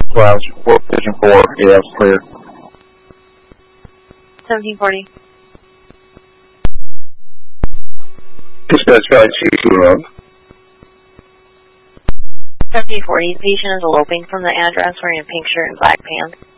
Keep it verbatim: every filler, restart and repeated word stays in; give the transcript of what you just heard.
Clouds, report Pigeon four, yes, clear. seventeen forty. Dispatch Valley two two road. seventeen forty, patient is eloping from the address wearing a pink shirt and black pants.